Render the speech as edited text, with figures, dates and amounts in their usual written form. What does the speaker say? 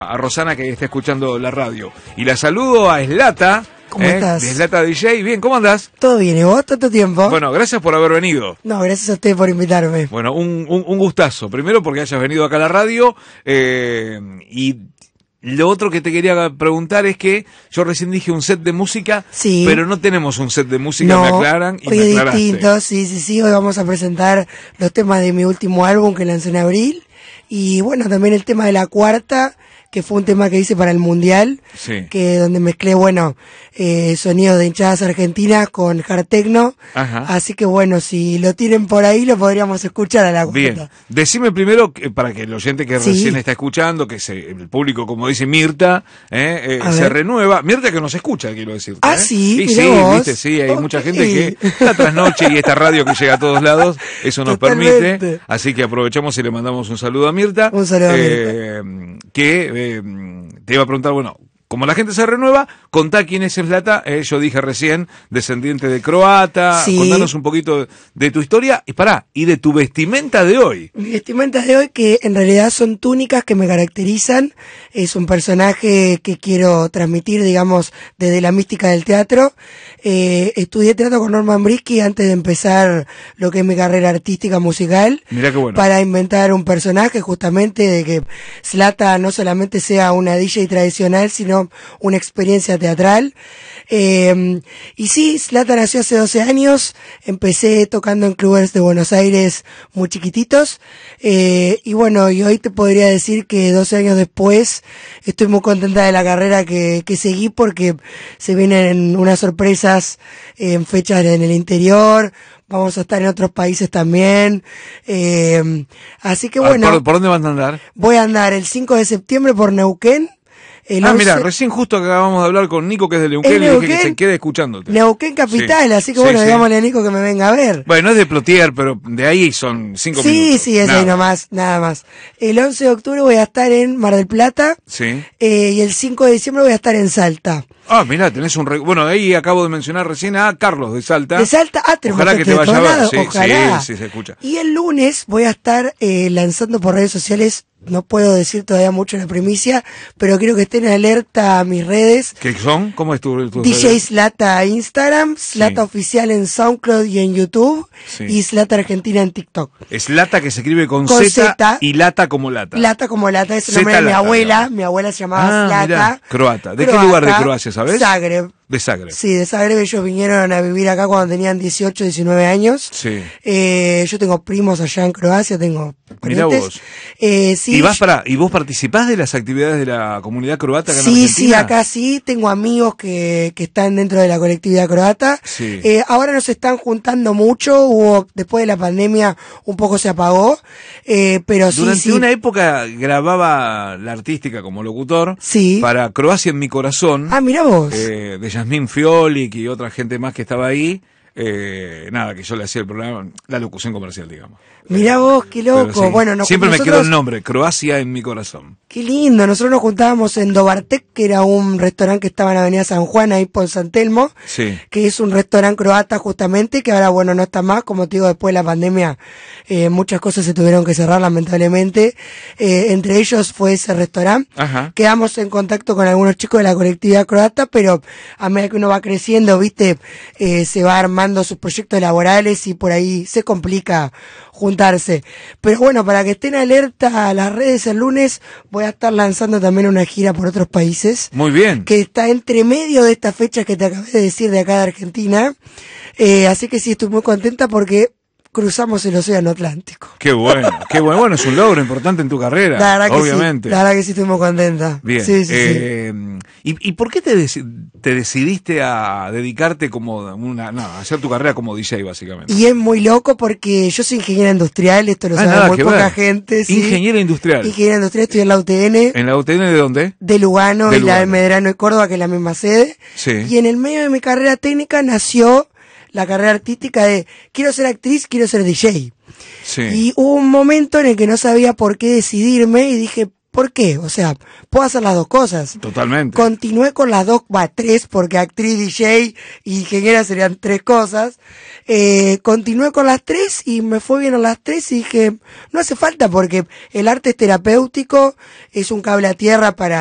A Rosana que está escuchando la radio. Y la saludo a Slata. ¿Cómo estás? De Slata DJ. Bien, ¿cómo andás? Todo bien, ¿y vos? ¿Tanto tiempo? Bueno, gracias por haber venido. No, gracias a usted por invitarme. Bueno, un gustazo. Primero porque hayas venido acá a la radio. Y lo otro que te quería preguntar es que yo recién dije un set de música, sí, pero no tenemos un set de música, no, me aclaran y hoy me es aclaraste. distinto, sí. Hoy vamos a presentar los temas de mi último álbum que lancé en abril. Y bueno, también el tema de la cuarta, que fue un tema que hice para el Mundial, sí, que donde mezclé, bueno, sonidos de hinchadas argentinas con hard techno. Ajá. Así que bueno, si lo tienen por ahí, lo podríamos escuchar a la cuarta. Bien, decime primero, para que el oyente que recién está escuchando, que el público, como dice Mirta, se renueva. Mirta que nos escucha, quiero decir. Ah, sí, sí, vos. viste, sí, hay mucha gente que la trasnoche y esta radio que llega a todos lados, eso nos permite. Así que aprovechamos y le mandamos un saludo a Mirta. Un saludo a Mirta. Te iba a preguntar, bueno, como la gente se renueva, contá quién es Slata. Yo dije recién, descendiente de croata. Sí. Contanos un poquito de tu historia y de tu vestimenta de hoy. Mi vestimenta de hoy, que en realidad son túnicas que me caracterizan. Es un personaje que quiero transmitir, digamos, desde la mística del teatro. Estudié teatro con Norman Brisky antes de empezar lo que es mi carrera artística musical. Mirá qué bueno. Para inventar un personaje justamente de que Slata no solamente sea una DJ tradicional, sino una experiencia teatral. Y sí, Slata nació hace 12 años, empecé tocando en clubes de Buenos Aires muy chiquititos, y bueno, y hoy te podría decir que 12 años después estoy muy contenta de la carrera que seguí, porque se vienen unas sorpresas en fechas en el interior. Vamos a estar en otros países también. Así que bueno. ¿Por dónde van a andar? Voy a andar el 5 de septiembre por Neuquén. Mira, recién justo acabamos de hablar con Nico, que es de Neuquén, y le dije que se quede escuchándote. Neuquén capital, sí. Así que bueno, digámosle a Nico que me venga a ver. Bueno, es de Plotier, pero de ahí son 5 minutos. Sí, es ahí nomás, nada más. El 11 de octubre voy a estar en Mar del Plata. Sí. Y el 5 de diciembre voy a estar en Salta. Ah, mirá, tenés bueno, ahí acabo de mencionar recién a Carlos de Salta. De Salta, ojalá que te vaya a ver. Sí, ojalá. Sí, se escucha. Y el lunes voy a estar lanzando por redes sociales. No puedo decir todavía mucho en la primicia, pero quiero que estén alerta a mis redes. ¿Qué son? ¿Cómo es tu DJ Slata Instagram, Slata Oficial en SoundCloud y en YouTube, y Slata Argentina en TikTok. Slata que se escribe con Z y lata como lata. Lata como lata, es el nombre de mi abuela. Digamos. Mi abuela se llamaba Slata. Mirá, croata. ¿De qué lugar de Croacia, sabes? Zagreb. De Zagreb. Sí, de Zagreb. Ellos vinieron a vivir acá cuando tenían 18, 19 años. Sí. Yo tengo primos allá en Croacia, tengo mirá vos. Sí. ¿Y vos participás de las actividades de la comunidad croata acá en Argentina? Sí, acá sí. Tengo amigos que están dentro de la colectividad croata. Sí. Ahora nos están juntando mucho. Después de la pandemia un poco se apagó. Pero sí. Durante una época grababa la artística como locutor. Sí. Para Croacia en mi corazón. Ah, mirá vos. De Yasmín Fiolic y otra gente más que estaba ahí. Nada, que yo le hacía el programa, la locución comercial, digamos. Mirá vos, qué loco. Sí. Bueno, siempre me quedó el nombre, Croacia en mi corazón. Qué lindo. Nosotros nos juntábamos en Dobartek, que era un restaurante que estaba en Avenida San Juan, ahí por San Telmo, que es un restaurante croata justamente, que ahora, bueno, no está más. Como te digo, después de la pandemia, muchas cosas se tuvieron que cerrar, lamentablemente. Entre ellos fue ese restaurante. Ajá. Quedamos en contacto con algunos chicos de la colectividad croata, pero a medida que uno va creciendo, viste, se va armando sus proyectos laborales y por ahí se complica juntarse. Pero bueno, para que estén alerta a las redes, el lunes voy a estar lanzando también una gira por otros países. Muy bien. Que está entre medio de estas fechas que te acabé de decir de acá de Argentina. Así que sí, estoy muy contenta porque cruzamos el océano Atlántico. Qué bueno, qué bueno. Bueno, es un logro importante en tu carrera, la verdad obviamente. Sí, la verdad que sí estoy muy contenta. Bien. Sí. ¿Y por qué te decidiste a dedicarte a hacer tu carrera como DJ, básicamente? Y es muy loco porque yo soy ingeniera industrial, esto lo sabe muy poca gente. ¿Sí? Ingeniera industrial. Ingeniera industrial, estoy en la UTN. ¿En la UTN de dónde? De Lugano, y la de Medrano y Córdoba, que es la misma sede. Sí. Y en el medio de mi carrera técnica nació la carrera artística de quiero ser actriz, quiero ser DJ. Sí. Y hubo un momento en el que no sabía por qué decidirme y dije, ¿por qué? O sea, puedo hacer las dos cosas. Totalmente. Continué con las dos, tres, porque actriz, DJ y ingeniera serían 3 cosas. Continué con las 3 y me fue bien a las 3 y dije, no hace falta porque el arte es terapéutico, es un cable a tierra para